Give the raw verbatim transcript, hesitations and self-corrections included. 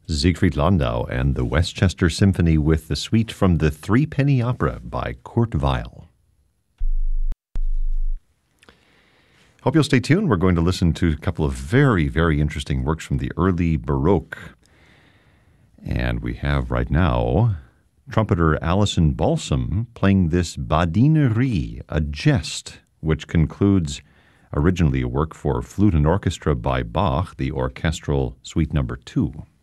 Siegfried Landau and the Westchester Symphony with the suite from the Three Penny Opera by Kurt Weill. Hope you'll stay tuned. We're going to listen to a couple of very, very interesting works from the early Baroque. And we have right now trumpeter Alison Balsam playing this Badinerie, a jest, which concludes originally a work for flute and orchestra by Bach, the orchestral suite number two.